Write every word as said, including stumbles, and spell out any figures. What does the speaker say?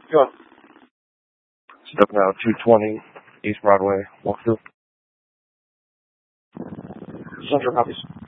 Go on. Step now, two twenty East Broadway. Walk through. Central copies.